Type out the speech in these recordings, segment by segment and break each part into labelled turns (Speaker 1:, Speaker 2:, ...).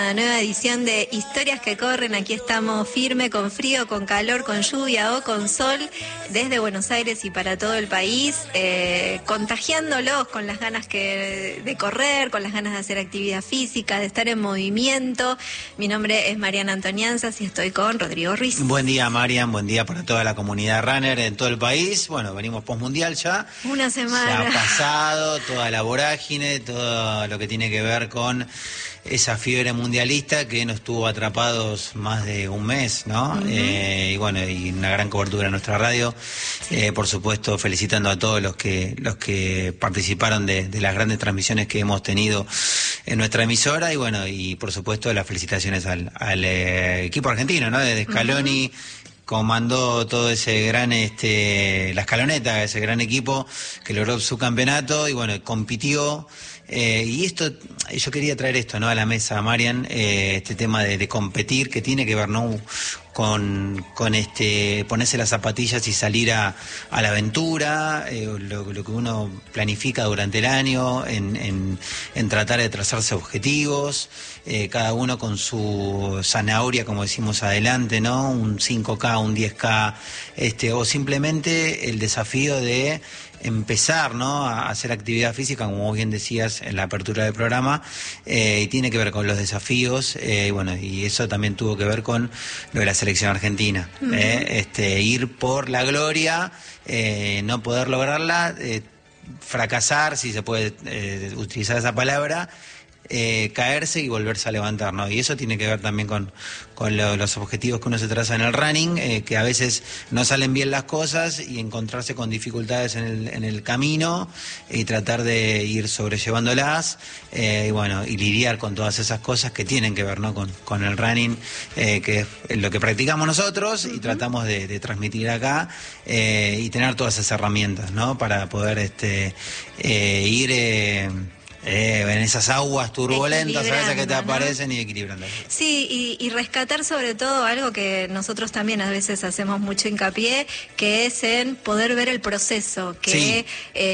Speaker 1: Una nueva edición de Historias que Corren. Aquí estamos firme, con frío, con calor, con lluvia o con sol, desde Buenos Aires y para todo el país, contagiándolos con las ganas de correr, con las ganas de hacer actividad física, de estar en movimiento. Mi nombre es Mariana Antonianzas y estoy con Rodrigo Ruiz.
Speaker 2: Buen día, Marian, buen día para toda la comunidad runner en todo el país. Bueno, venimos postmundial ya.
Speaker 1: Una semana.
Speaker 2: Ya ha pasado toda la vorágine, todo lo que tiene que ver con esa fiebre mundialista que nos tuvo atrapados más de un mes, ¿no? Y bueno, y una gran cobertura en nuestra radio. Sí. Por supuesto, felicitando a todos los que participaron de las grandes transmisiones que hemos tenido en nuestra emisora. Y bueno, y por supuesto las felicitaciones al equipo argentino, ¿no? Desde Scaloni, comandó todo ese gran, la escaloneta, ese gran equipo que logró su campeonato y bueno, compitió. Y esto, yo quería traer esto, ¿no? A la mesa, Marian, este tema de competir, que tiene que ver, ¿no? Con ponerse las zapatillas y salir a la aventura, lo que uno planifica durante el año, en tratar de trazarse objetivos, cada uno con su zanahoria, como decimos, adelante, ¿no? Un 5K, un 10K, o simplemente el desafío de empezar, ¿no? A hacer actividad física, como bien decías en la apertura del programa, y tiene que ver con los desafíos, bueno, y eso también tuvo que ver con lo de la selección argentina, ir por la gloria, no poder lograrla, fracasar, si se puede utilizar esa palabra, caerse y volverse a levantar, ¿no? Y eso tiene que ver también con los objetivos que uno se traza en el running, que a veces no salen bien las cosas y encontrarse con dificultades en el camino y tratar de ir sobrellevándolas, y bueno, y lidiar con todas esas cosas que tienen que ver, ¿no? con el running, que es lo que practicamos nosotros y tratamos de transmitir acá, y tener todas esas herramientas, ¿no? Para poder ir en esas aguas turbulentas a veces que te aparecen, ¿no? Y equilibrando.
Speaker 1: Sí, y rescatar sobre todo algo que nosotros también a veces hacemos mucho hincapié, que es en poder ver el proceso que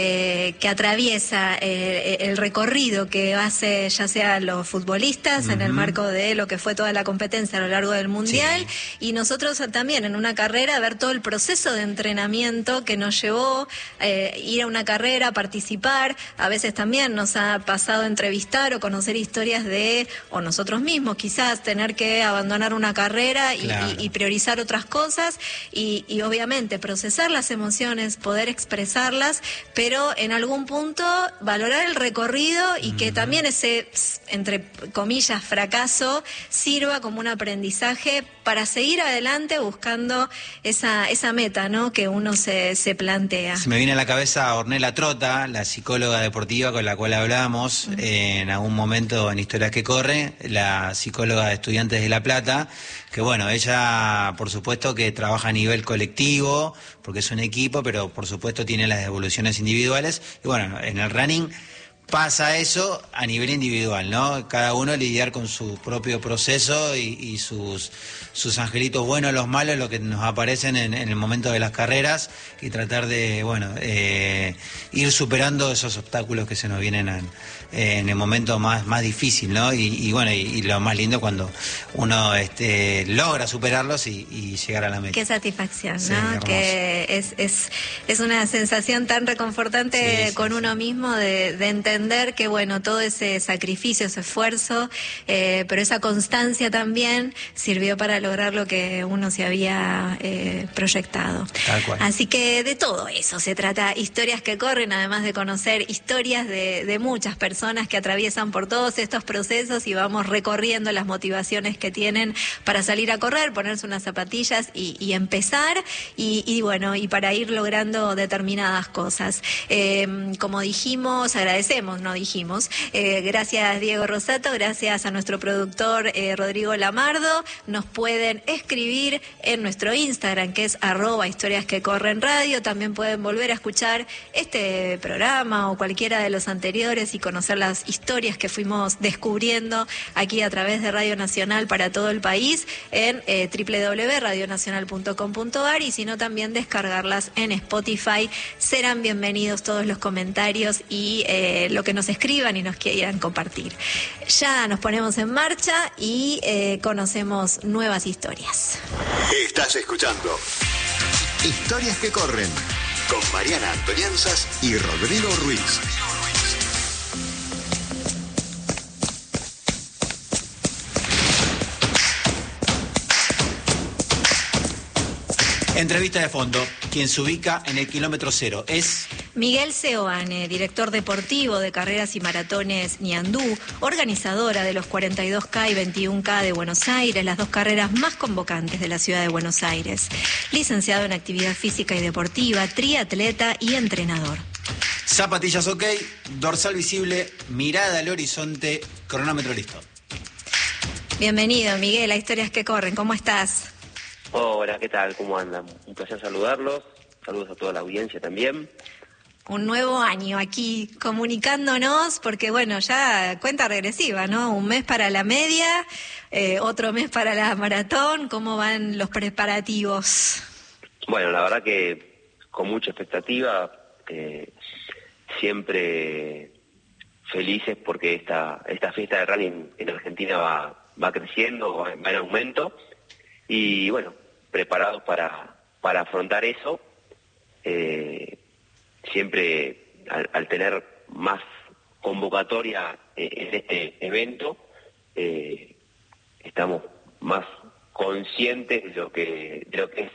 Speaker 1: atraviesa el recorrido que hace ya sea los futbolistas en el marco de lo que fue toda la competencia a lo largo del Mundial, y nosotros también en una carrera ver todo el proceso de entrenamiento que nos llevó ir a una carrera, participar. A veces también nos ha pasado a entrevistar o conocer historias o nosotros mismos quizás tener que abandonar una carrera y priorizar otras cosas y obviamente procesar las emociones, poder expresarlas, pero en algún punto valorar el recorrido y que también ese, entre comillas, fracaso sirva como un aprendizaje para seguir adelante buscando esa meta, ¿no? Que uno se plantea.
Speaker 2: Se me viene a la cabeza Ornella Trota, la psicóloga deportiva con la cual hablamos en algún momento en Historias que Corre, la psicóloga de Estudiantes de La Plata, que bueno, ella por supuesto que trabaja a nivel colectivo, porque es un equipo, pero por supuesto tiene las evoluciones individuales, y bueno, en el running pasa eso a nivel individual, ¿no? Cada uno lidiar con su propio proceso y sus angelitos buenos, los malos, lo que nos aparecen en el momento de las carreras, y tratar de, bueno, ir superando esos obstáculos que se nos vienen en el momento más difícil, ¿no? Y bueno, y lo más lindo cuando uno logra superarlos y llegar a la meta.
Speaker 1: Qué satisfacción, ¿no? Sí, que es una sensación tan reconfortante con uno mismo de entender que bueno, todo ese sacrificio, ese esfuerzo, pero esa constancia también sirvió para lograr lo que uno se había proyectado.
Speaker 2: Tal cual.
Speaker 1: Así que de todo eso se trata Historias que Corren, además de conocer historias de muchas personas que atraviesan por todos estos procesos y vamos recorriendo las motivaciones que tienen para salir a correr, ponerse unas zapatillas y empezar, y bueno, y para ir logrando determinadas cosas. Como dijimos, agradecemos, gracias Diego Rosato, gracias a nuestro productor Rodrigo Lamardo. Nos pueden escribir en nuestro Instagram, que es @historiasquecorrenradio. También pueden volver a escuchar este programa o cualquiera de los anteriores y conocer las historias que fuimos descubriendo aquí a través de Radio Nacional para todo el país en www.radionacional.com.ar, y si no, también descargarlas en Spotify. Serán bienvenidos todos los comentarios y lo que nos escriban y nos quieran compartir. Ya nos ponemos en marcha y conocemos nuevas historias.
Speaker 3: Estás escuchando Historias que corren con Mariana Antonianzas y Rodrigo Ruiz.
Speaker 2: Entrevista de fondo. Quien se ubica en el kilómetro cero es
Speaker 1: Miguel Seoane, director deportivo de carreras y maratones Ñandú, organizadora de los 42K y 21K de Buenos Aires, las dos carreras más convocantes de la ciudad de Buenos Aires. Licenciado en actividad física y deportiva, triatleta y entrenador.
Speaker 2: zapatillas ok, dorsal visible, mirada al horizonte, cronómetro listo.
Speaker 1: Bienvenido, Miguel, a Historias que Corren. ¿Cómo estás?
Speaker 4: Hola, ¿qué tal? ¿Cómo andan? Un placer saludarlos. Saludos a toda la audiencia también.
Speaker 1: Un nuevo año aquí comunicándonos, porque bueno, ya cuenta regresiva, ¿no? Un mes para la media, otro mes para la maratón. ¿Cómo van los preparativos?
Speaker 4: Bueno, la verdad que con mucha expectativa, siempre felices porque esta fiesta de running en Argentina va creciendo, va en aumento. Y bueno, preparados para afrontar eso, siempre al tener más convocatoria en este evento, estamos más conscientes de lo que es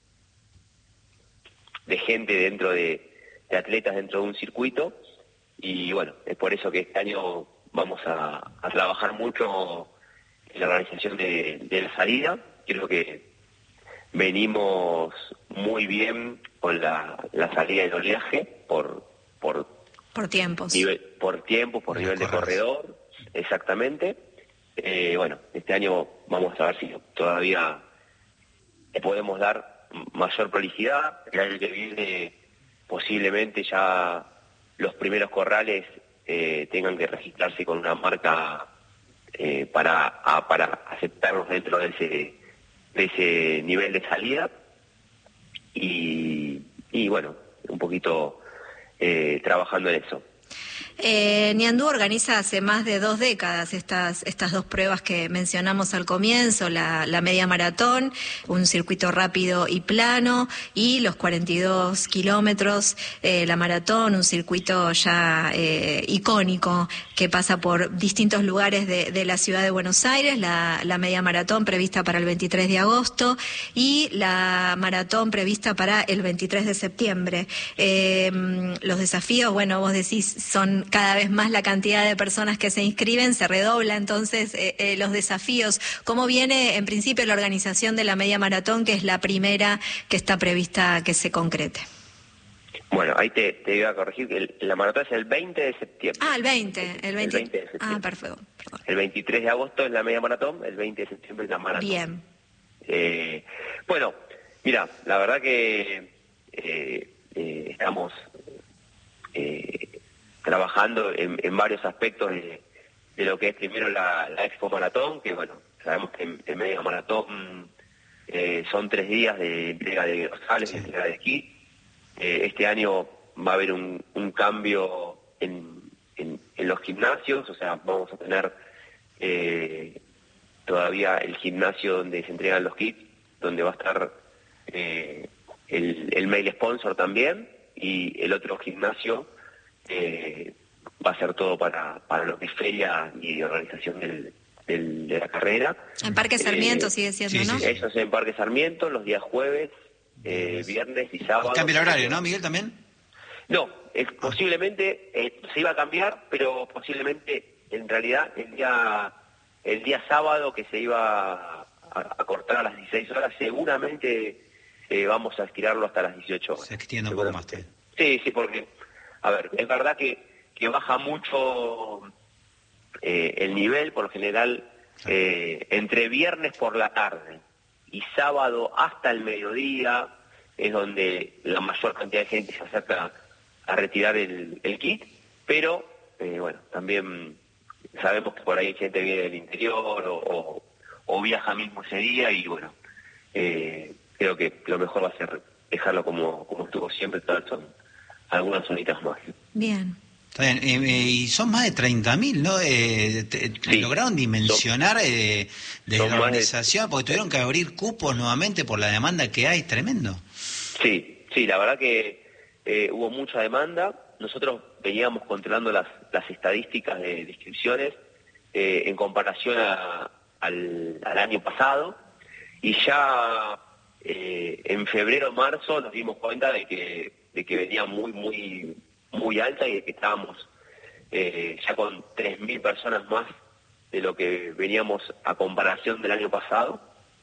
Speaker 4: de gente dentro de atletas dentro de un circuito, y bueno, es por eso que este año vamos a trabajar mucho en la organización de la salida. Creo que venimos muy bien con la salida del oleaje por
Speaker 1: tiempos.
Speaker 4: Por nivel de corredor, exactamente. Bueno, este año vamos a ver si todavía podemos dar mayor prolicidad. El año que viene posiblemente ya los primeros corrales tengan que registrarse con una marca para aceptarnos dentro de ese nivel de salida, y bueno, un poquito trabajando en eso.
Speaker 1: Ñandú organiza hace más de 2 décadas estas dos pruebas que mencionamos al comienzo, la media maratón, un circuito rápido y plano, y los 42 kilómetros, la maratón, un circuito ya icónico que pasa por distintos lugares de la ciudad de Buenos Aires, la media maratón prevista para el 23 de agosto y la maratón prevista para el 23 de septiembre. Los desafíos, bueno, vos decís, son cada vez más la cantidad de personas que se inscriben, se redobla entonces los desafíos. ¿Cómo viene en principio la organización de la media maratón, que es la primera que está prevista que se concrete?
Speaker 4: Bueno, ahí te iba a corregir, que la maratón es el 20 de septiembre.
Speaker 1: Ah, el 20 de septiembre.
Speaker 4: Ah,
Speaker 1: perfecto. Perdón.
Speaker 4: El 23 de agosto es la media maratón, el 20 de septiembre es la maratón.
Speaker 1: Bien.
Speaker 4: Bueno, mira, la verdad que estamos trabajando en varios aspectos de lo que es primero la Expo Maratón, que bueno, sabemos que en media maratón son 3 días de entrega de dorsales, de entrega de esquí. Este año va a haber un cambio en los gimnasios, o sea, vamos a tener todavía el gimnasio donde se entregan los kits, donde va a estar el mail sponsor también, y el otro gimnasio va a ser todo para lo que es feria y organización de la carrera.
Speaker 1: En Parque Sarmiento sigue siendo,
Speaker 2: sí,
Speaker 1: ¿no?
Speaker 2: sí.
Speaker 4: Eso es en Parque Sarmiento, los días jueves, viernes y sábado.
Speaker 2: Cambia el horario, ¿no, Miguel, también?
Speaker 4: No, posiblemente se iba a cambiar, pero posiblemente en realidad el día sábado, que se iba a cortar a las 16 horas, seguramente vamos a estirarlo hasta las 18 horas.
Speaker 2: Se extiende un poco más.
Speaker 4: Sí, porque, a ver, es verdad que baja mucho el nivel, por lo general, entre viernes por la tarde y sábado hasta el mediodía es donde la mayor cantidad de gente se acerca a retirar el kit, pero bueno, también sabemos que por ahí gente viene del interior o viaja mismo ese día, y bueno, creo que lo mejor va a ser dejarlo como estuvo siempre, todas son algunas horitas más.
Speaker 1: Bien.
Speaker 2: Está bien, y son más de 30.000, ¿no?
Speaker 4: Sí.
Speaker 2: ¿Lograron dimensionar desde
Speaker 4: son
Speaker 2: la organización? Porque tuvieron que abrir cupos nuevamente por la demanda que hay, tremendo.
Speaker 4: Sí, la verdad que hubo mucha demanda. Nosotros veníamos controlando las estadísticas de inscripciones en comparación al año pasado, y ya en febrero o marzo nos dimos cuenta de que venía muy alta, y de que estábamos ya con 3.000 personas más de lo que veníamos a comparación del año pasado.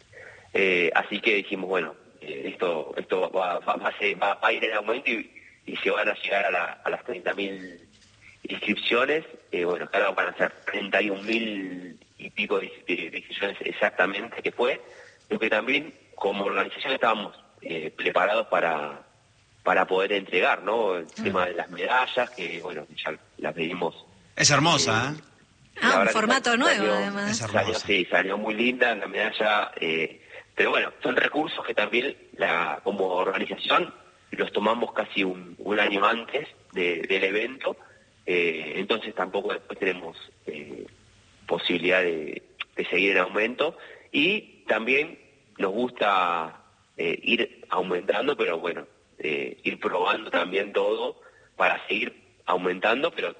Speaker 4: Así que dijimos, bueno, esto va a ir en aumento, y se van a llegar a las 30.000 inscripciones. Bueno, ahora van a ser 31.000 y pico de inscripciones exactamente, que fue lo que también como organización estábamos preparados para poder entregar, ¿no? El tema de las medallas, que bueno, ya las pedimos.
Speaker 2: Es hermosa,
Speaker 1: un formato nuevo, además.
Speaker 2: Es hermosa.
Speaker 4: Salió muy linda la medalla, pero bueno, son recursos que también como organización los tomamos casi un año antes del evento, entonces tampoco después tenemos posibilidad de seguir en aumento, y también nos gusta ir aumentando, pero bueno, ir probando también todo para seguir aumentando, pero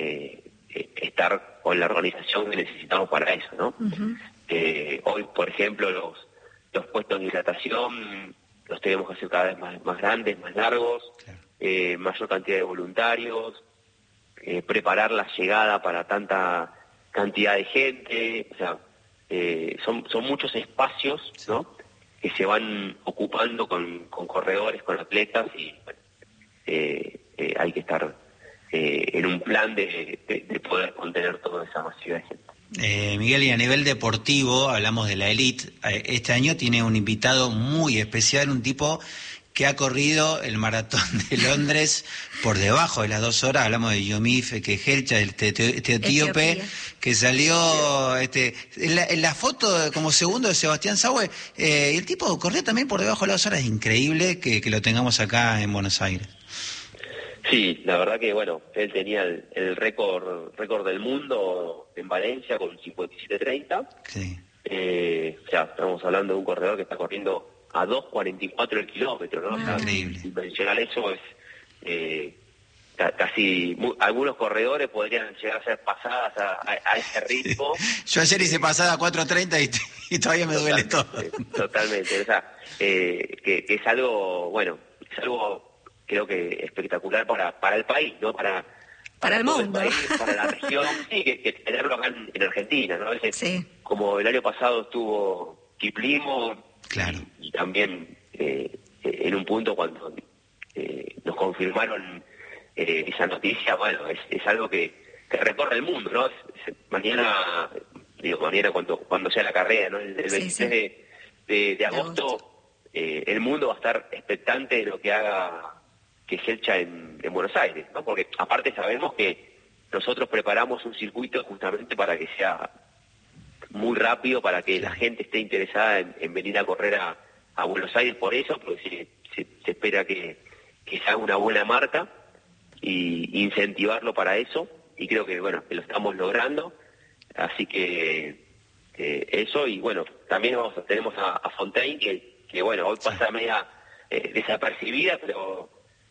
Speaker 4: estar con la organización que necesitamos para eso, ¿no?
Speaker 1: Uh-huh.
Speaker 4: Hoy, por ejemplo, los puestos de hidratación los tenemos que hacer cada vez más grandes, más largos, claro. Mayor cantidad de voluntarios, preparar la llegada para tanta cantidad de gente, o sea, son muchos espacios, ¿no?, que se van ocupando con corredores, con atletas, y bueno, hay que estar en un plan de poder contener toda esa masividad de gente.
Speaker 2: Miguel, y a nivel deportivo, hablamos de la elite, este año tiene un invitado muy especial, un tipo que ha corrido el maratón de Londres por debajo de las 2 horas. Hablamos de Yomif Kejelcha, este etíope, que salió en la foto como segundo de Sebastián Saue, y el tipo corrió también por debajo de las 2 horas. Es increíble que lo tengamos acá en Buenos Aires.
Speaker 4: Sí, la verdad que bueno, él tenía el récord del mundo en Valencia con 57:30.
Speaker 2: Sí.
Speaker 4: O sea, estamos hablando de un corredor que está corriendo a 2:44 el kilómetro, ¿no?
Speaker 2: Increíble.
Speaker 4: Mencionar eso es casi... algunos corredores podrían llegar a ser pasadas a ese ritmo.
Speaker 2: Yo ayer hice pasada a 4:30 y todavía me duele todo.
Speaker 4: Totalmente, o sea, que es algo, bueno, es algo creo que espectacular para el país, ¿no? Para
Speaker 1: el mundo.
Speaker 4: El país, para la región, sí, que tenerlo acá en Argentina, ¿no?
Speaker 1: Sí.
Speaker 4: Como el año pasado estuvo Kiplimo,
Speaker 2: claro.
Speaker 4: y también en un punto cuando nos confirmaron esa noticia, bueno, es algo que recorre el mundo, ¿no? Mañana cuando sea la carrera, ¿no? El 23 de agosto, el mundo va a estar expectante de lo que haga Kejelcha en Buenos Aires, ¿no? Porque aparte sabemos que nosotros preparamos un circuito justamente para que sea muy rápido, para que la gente esté interesada en venir a correr a Buenos Aires por eso, porque se espera que se haga una buena marca, y incentivarlo para eso, y creo que bueno, que lo estamos logrando, así que eso, y bueno, también tenemos a Fontaine, que bueno, hoy pasa media desapercibida, pero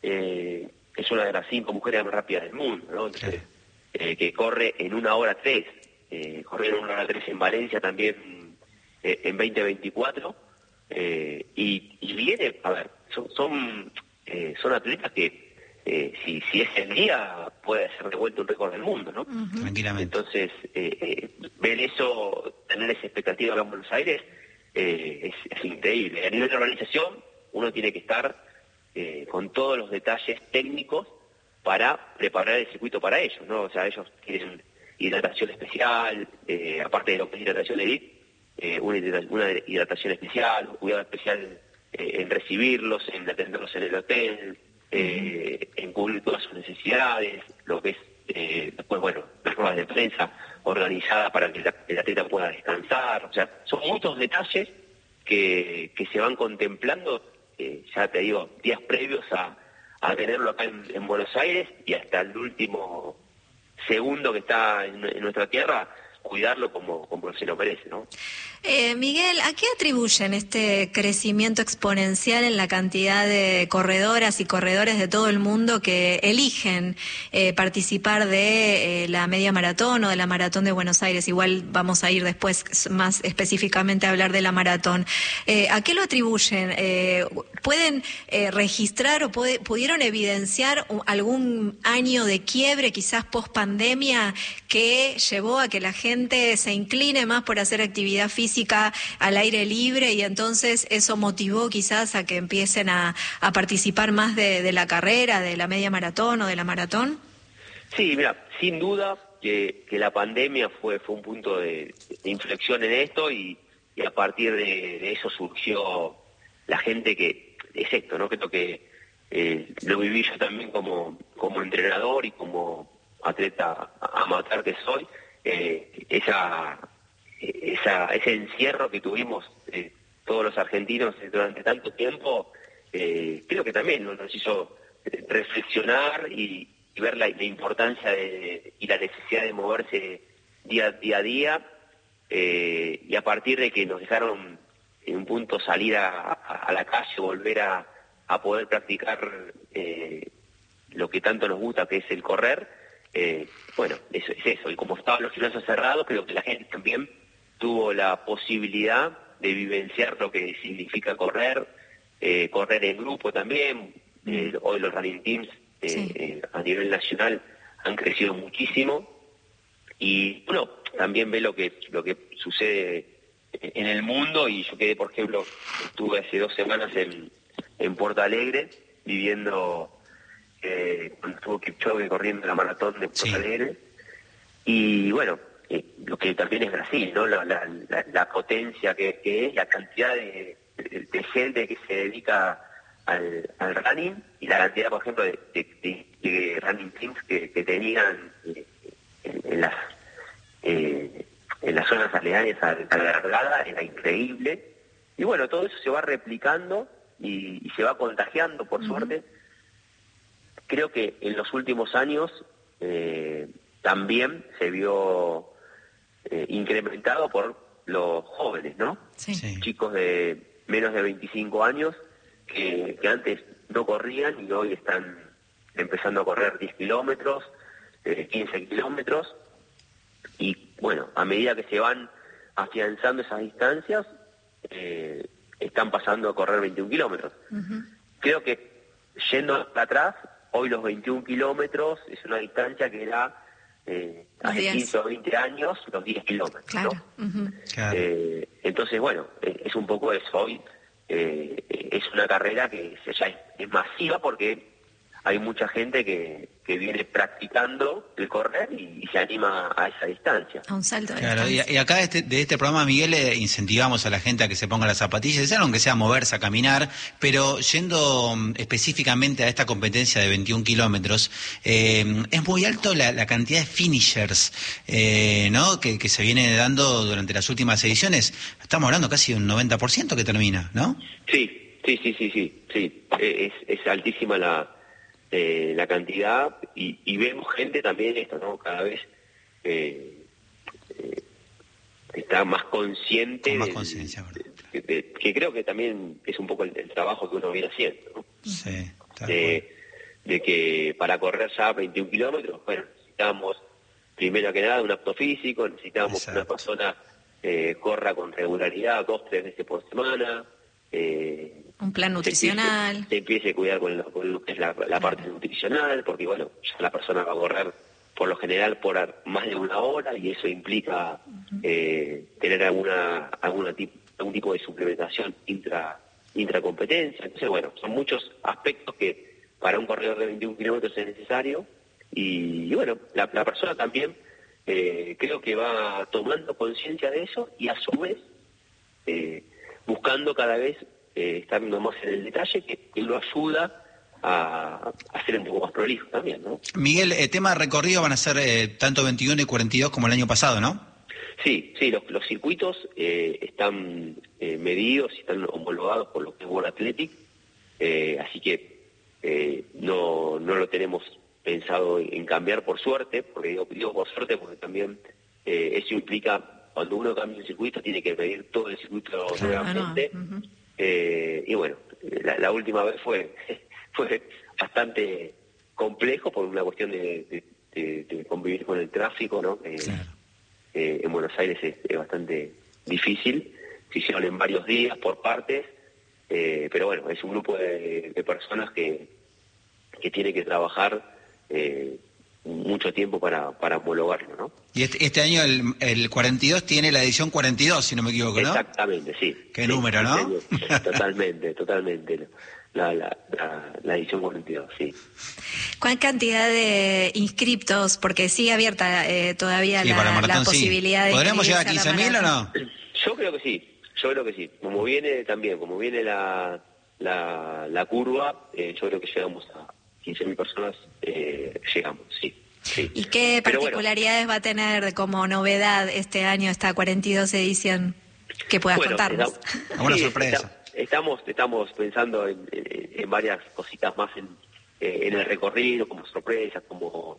Speaker 4: es una de las 5 mujeres más rápidas del mundo, ¿no? Entonces, que corre en 1:03, corrió en 1:03 en Valencia también en 2024, y viene, a ver, son atletas que si es el día puede ser de vuelta un récord del mundo, ¿no?
Speaker 1: Uh-huh.
Speaker 2: Tranquilamente.
Speaker 4: Entonces, ver eso, tener esa expectativa acá en Buenos Aires, es increíble. A nivel de organización, uno tiene que estar con todos los detalles técnicos para preparar el circuito para ellos, ¿no? O sea, ellos tienen hidratación especial, aparte de lo que es hidratación elite, una hidratación especial, un cuidado especial en recibirlos, en atenderlos en el hotel, en cubrir todas sus necesidades, lo que es después, bueno, las ruedas de prensa organizadas para que el atleta pueda descansar. O sea, son muchos detalles que se van contemplando, ya te digo, días previos a a tenerlo acá en Buenos Aires y hasta el último segundo que está en nuestra tierra, cuidarlo como se lo merece, ¿no?
Speaker 1: Miguel, ¿a qué atribuyen este crecimiento exponencial en la cantidad de corredoras y corredores de todo el mundo que eligen participar de la media maratón o de la maratón de Buenos Aires? Igual vamos a ir después más específicamente a hablar de la maratón. ¿A qué lo atribuyen? ¿Pueden registrar o pudieron evidenciar algún año de quiebre, quizás post pandemia, que llevó a que la gente se incline más por hacer actividad física al aire libre y entonces eso motivó quizás a que empiecen a participar más de la carrera, de la media maratón o de la maratón?
Speaker 4: Sí, mira, sin duda que la pandemia fue un punto de inflexión en esto y a partir de eso surgió la gente que, es esto, ¿no? Creo que lo viví yo también como entrenador y como atleta amateur que soy, ese encierro que tuvimos todos los argentinos durante tanto tiempo, creo que también nos hizo reflexionar y ver la importancia y la necesidad de moverse día a día, y a partir de que nos dejaron en un punto salir a la calle, volver a poder practicar lo que tanto nos gusta, que es el correr, bueno, eso es eso. Y como estaban los gimnasios cerrados, creo que la gente también tuvo la posibilidad de vivenciar lo que significa correr en grupo también. Hoy los running teams a nivel nacional han crecido muchísimo y bueno, también ve lo que sucede en el mundo. Y yo quedé, por ejemplo, estuve hace 2 semanas en Porto Alegre viviendo cuando estuvo Kipchoge corriendo la maratón de Porto Alegre, y bueno, lo que también es Brasil, ¿no? La potencia que es, la cantidad de gente que se dedica al running y la cantidad, por ejemplo, de running teams que tenían en las zonas aledañas a la largada, era increíble. Y bueno, todo eso se va replicando y se va contagiando, por suerte. Creo que en los últimos años también se vio incrementado por los jóvenes, ¿no?
Speaker 1: Sí.
Speaker 4: Chicos de menos de 25 años que antes no corrían y hoy están empezando a correr 10 kilómetros, 15 kilómetros, y bueno, a medida que se van afianzando esas distancias, están pasando a correr 21 kilómetros. Creo que yendo atrás, hoy los 21 kilómetros es una distancia que era hace 15 o 20 años los 10 kilómetros.
Speaker 1: Claro.
Speaker 4: ¿No? Claro. Entonces, bueno, es un poco eso. Hoy es una carrera que ya es masiva porque hay mucha gente que viene practicando el correr y se anima a esa distancia.
Speaker 1: A un salto de
Speaker 2: Claro,
Speaker 1: distancia.
Speaker 2: y acá de este programa, Miguel, incentivamos a la gente a que se ponga las zapatillas, aunque sea moverse, a caminar, pero yendo específicamente a esta competencia de 21 kilómetros, es muy alto la cantidad de finishers, ¿no? Que se viene dando durante las últimas ediciones. Estamos hablando casi de un 90% que termina, ¿no?
Speaker 4: Sí. Es altísima la cantidad y vemos gente también esto, ¿no? Cada vez está más consciente.
Speaker 2: Con más conciencia,
Speaker 4: que creo que también es un poco el trabajo que uno viene haciendo, ¿no?
Speaker 2: Sí,
Speaker 4: de que para correr ya 21 kilómetros, bueno, necesitamos primero que nada un apto físico, necesitamos una persona corra con regularidad 2-3 veces por semana,
Speaker 1: un plan nutricional.
Speaker 4: Se empiece a cuidar con lo que es la parte nutricional, porque bueno, ya la persona va a correr por lo general por más de 1 hora y eso implica tener algún tipo de suplementación intracompetencia. Entonces, bueno, son muchos aspectos que para un corredor de 21 kilómetros es necesario y bueno, la persona también creo que va tomando conciencia de eso y a su vez buscando cada vez estar más en el detalle que lo ayuda a ser un poco más prolijo también, ¿no?
Speaker 2: Miguel, tema de recorrido van a ser tanto 21 y 42 como el año pasado, ¿no?
Speaker 4: Sí, los circuitos están medidos y están homologados por lo que es World Athletic, así que no lo tenemos pensado en cambiar, por suerte, porque digo por suerte porque también eso implica, cuando uno cambia el circuito, tiene que medir todo el circuito nuevamente.
Speaker 1: No.
Speaker 4: Y bueno, la última vez fue bastante complejo por una cuestión de convivir con el tráfico, ¿no?
Speaker 2: Claro.
Speaker 4: En Buenos Aires es bastante difícil, se hicieron en varios días por partes, pero bueno, es un grupo de personas que tiene que trabajar mucho tiempo para homologarlo, ¿no?
Speaker 2: Y este año el 42 tiene la edición 42, si no me equivoco, ¿no?
Speaker 4: Exactamente, sí.
Speaker 2: Qué
Speaker 4: sí,
Speaker 2: número, ¿no?
Speaker 4: Totalmente. La edición 42, sí.
Speaker 1: ¿Cuál cantidad de inscriptos? Porque sigue abierta todavía
Speaker 2: Sí, para maratón,
Speaker 1: la posibilidad
Speaker 2: sí.
Speaker 1: de...
Speaker 2: ¿Podremos llegar a
Speaker 1: inscribirse la
Speaker 2: 15.000 o no?
Speaker 4: Yo creo que sí. Como viene la curva, yo creo que llegamos a 15.000 personas, llegamos, sí.
Speaker 1: ¿Y qué
Speaker 4: Pero
Speaker 1: particularidades va a tener como novedad este año esta 42 edición que puedas contarnos?
Speaker 2: Alguna sorpresa.
Speaker 4: Estamos pensando en varias cositas más en el recorrido, como sorpresas, como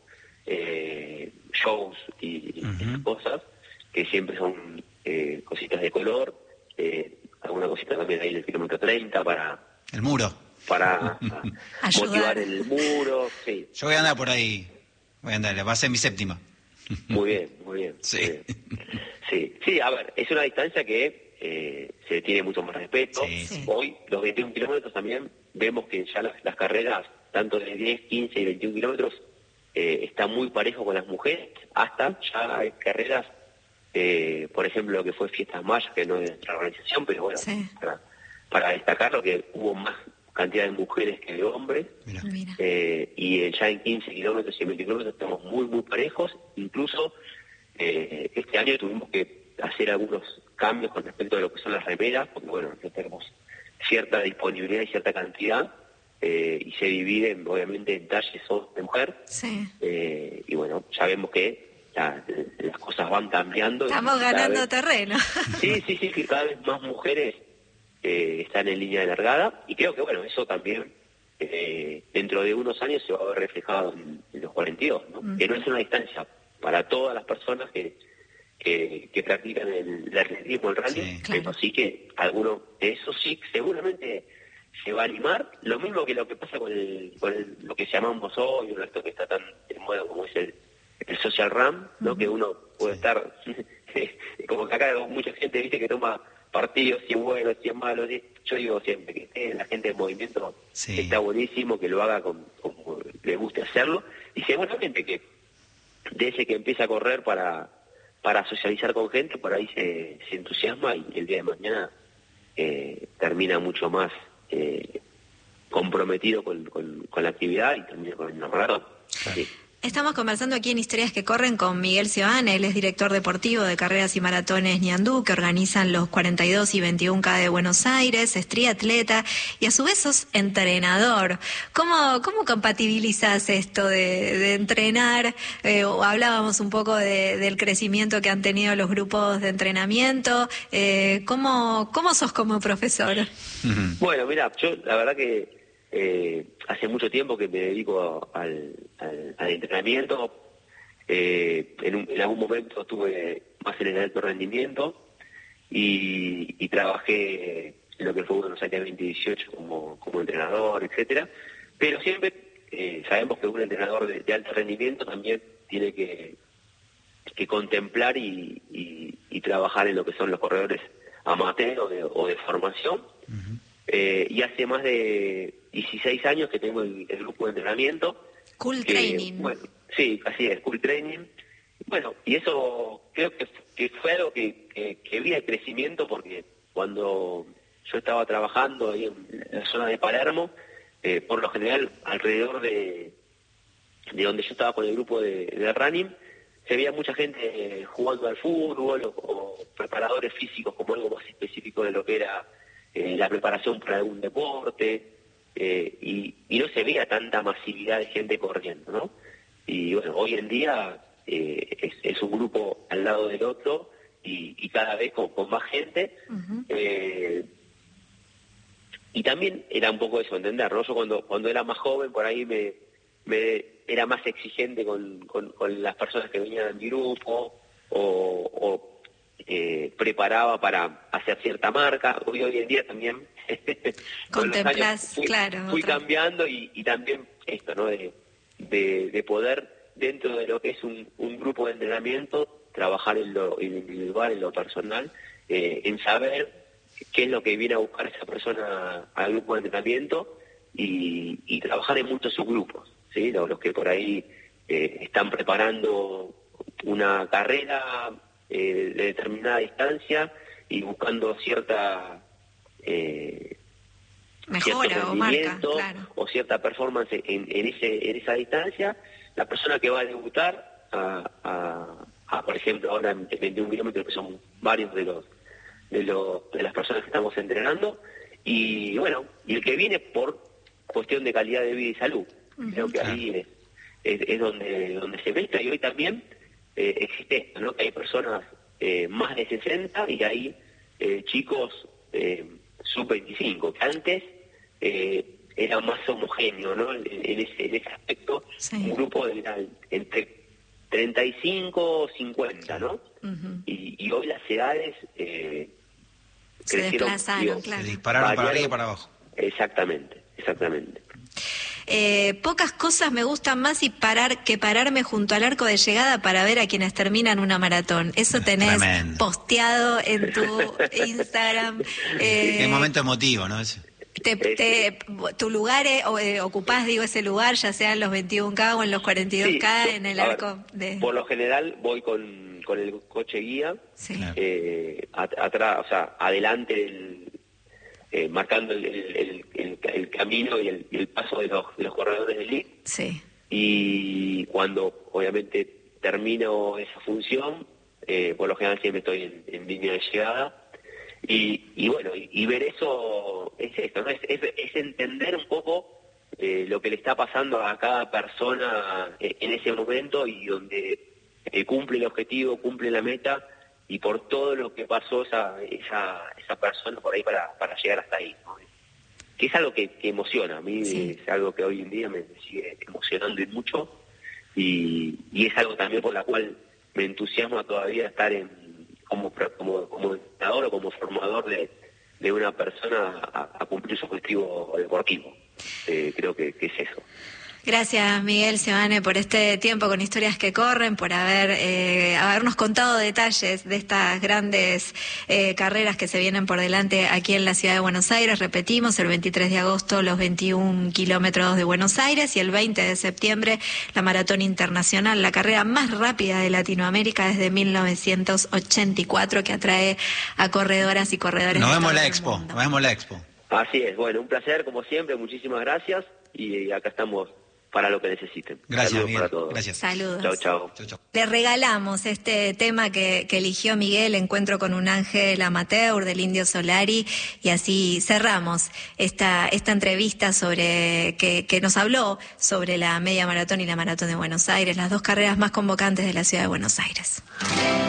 Speaker 4: shows y esas cosas, que siempre son cositas de color, alguna cosita también ahí en el kilómetro 30 para...
Speaker 2: El muro.
Speaker 4: Para motivar el muro, sí.
Speaker 2: Yo voy a andar por ahí, va a ser mi séptima.
Speaker 4: Muy bien.
Speaker 2: Sí.
Speaker 4: Sí, a ver, es una distancia que se tiene mucho más respeto.
Speaker 2: Sí.
Speaker 4: Hoy, los 21 kilómetros también, vemos que ya las carreras, tanto de 10, 15 y 21 kilómetros, están muy parejos con las mujeres, hasta ya hay carreras, por ejemplo, lo que fue Fiestas Mayas, que no es de nuestra organización, pero bueno,
Speaker 1: sí.
Speaker 4: para destacarlo, que hubo más cantidad de mujeres que de hombres.
Speaker 1: Mira.
Speaker 4: Y ya en 15 kilómetros y en 20 kilómetros estamos muy parejos. Incluso este año tuvimos que hacer algunos cambios con respecto a lo que son las remeras, porque bueno, nosotros tenemos cierta disponibilidad y cierta cantidad, y se dividen obviamente en talles de mujer.
Speaker 1: Sí.
Speaker 4: Y bueno, ya vemos que las cosas van cambiando.
Speaker 1: Estamos ganando terreno.
Speaker 4: Sí, que cada vez más mujeres están en línea de largada, y creo que bueno, eso también dentro de unos años se va a ver reflejado en los 42, ¿no? Que no es una distancia para todas las personas que practican el atletismo, el rally,
Speaker 2: Sí,
Speaker 4: pero sí que alguno de esos sí seguramente se va a animar, lo mismo que lo que pasa con lo que llamamos hoy, esto que está tan de moda como es el social run, ¿no? Que uno puede estar como que acá hay mucha gente, viste, que toma partidos, si es bueno, si es malo. Yo digo siempre que esté la gente en movimiento, está buenísimo, que lo haga como le guste hacerlo, y seguramente que desde que empieza a correr para socializar con gente, por ahí se entusiasma, y el día de mañana termina mucho más comprometido con la actividad y termina con el maratón. Sí.
Speaker 1: Estamos conversando aquí en Historias que Corren con Miguel Sioane. Él es director deportivo de Carreras y Maratones Ñandú, que organizan los 42 y 21K de Buenos Aires, es triatleta y a su vez sos entrenador. ¿Cómo compatibilizas esto de entrenar? Hablábamos un poco del crecimiento que han tenido los grupos de entrenamiento. ¿Cómo sos como profesor?
Speaker 4: Bueno, mira, yo la verdad que hace mucho tiempo que me dedico al entrenamiento. En algún momento estuve más en el alto rendimiento y trabajé en lo que fue Buenos Aires 2018 como entrenador, etcétera. Pero siempre sabemos que un entrenador de alto rendimiento también tiene que contemplar y trabajar en lo que son los corredores amateur o de formación. Y hace más de 16 años que tengo el grupo de entrenamiento.
Speaker 1: Cool Training.
Speaker 4: Bueno, sí, así es, Cool Training. Bueno, y eso creo que fue algo que vi el crecimiento, porque cuando yo estaba trabajando ahí en la zona de Palermo, por lo general alrededor de donde yo estaba con el grupo de running, se veía mucha gente jugando al fútbol o preparadores físicos como algo más específico de lo que era la preparación para algún deporte, y no se veía tanta masividad de gente corriendo, ¿no? Y bueno, hoy en día es un grupo al lado del otro y cada vez con más gente. también era un poco eso, entender, ¿no? Yo cuando era más joven, por ahí me era más exigente con las personas que venían en mi grupo, o preparaba para hacer cierta marca. Hoy en día también con los años fui cambiando y también esto, ¿no? De poder, dentro de lo que es un grupo de entrenamiento, trabajar en lo individual, en lo personal, en saber qué es lo que viene a buscar esa persona al grupo de entrenamiento y trabajar en muchos subgrupos, ¿sí? Los que por ahí están preparando una carrera de determinada distancia y buscando cierta
Speaker 1: mejora o marca, claro,
Speaker 4: o cierta performance en esa distancia. La persona que va a debutar por ejemplo, ahora en 21 kilómetros, que son varios de las personas que estamos entrenando, y bueno, y el que viene por cuestión de calidad de vida y salud. Creo que ahí es donde se mezcla, y hoy también existe esto, ¿no? Que hay personas más de 60 y hay chicos sub-25, que antes era más homogéneo, ¿no? En ese aspecto, sí. Un grupo era entre 35 50, ¿no? Y hoy las edades
Speaker 1: se desplazaron, claro.
Speaker 2: Se dispararon para arriba y para abajo.
Speaker 4: Exactamente.
Speaker 1: Pocas cosas me gustan más que pararme junto al arco de llegada para ver a quienes terminan una maratón. Eso tenés tremendo posteado en tu Instagram.
Speaker 2: Qué momento emotivo, ¿no?
Speaker 1: Tu lugar ocupás, ese lugar, ya sea en los 21K o en los 42K, sí, en el arco de...
Speaker 4: Por lo general voy con el coche guía, sí. Atrás, o sea, adelante marcando el camino y el paso de los corredores del elite.
Speaker 1: Sí.
Speaker 4: Y cuando obviamente termino esa función, por lo general siempre estoy en línea de llegada. Y bueno, y ver eso es esto, ¿no? Es entender un poco lo que le está pasando a cada persona en ese momento, y donde cumple el objetivo, cumple la meta, y por todo lo que pasó esa persona por ahí para llegar hasta ahí, ¿no? Que es algo que emociona a mí, sí. Es algo que hoy en día me sigue emocionando y mucho, y es algo también por la cual me entusiasma todavía estar como entrenador o como formador de una persona a cumplir su objetivo deportivo. Creo que es eso.
Speaker 1: Gracias, Miguel Seoane, por este tiempo con Historias que Corren, por habernos contado detalles de estas grandes carreras que se vienen por delante aquí en la ciudad de Buenos Aires. Repetimos, el 23 de agosto los 21 kilómetros de Buenos Aires, y el 20 de septiembre la Maratón Internacional, la carrera más rápida de Latinoamérica desde 1984, que atrae a corredoras y corredores.
Speaker 2: Nos vemos en la Expo.
Speaker 4: Así es, bueno, un placer como siempre, muchísimas gracias, y acá estamos para lo que necesiten.
Speaker 2: Gracias,
Speaker 4: saludos
Speaker 2: Miguel.
Speaker 4: Para todos.
Speaker 2: Gracias.
Speaker 1: Saludos.
Speaker 4: Chau.
Speaker 1: Le regalamos este tema que eligió Miguel, Encuentro con un ángel amateur, del Indio Solari, y así cerramos esta entrevista sobre que nos habló sobre la media maratón y la maratón de Buenos Aires, las dos carreras más convocantes de la ciudad de Buenos Aires.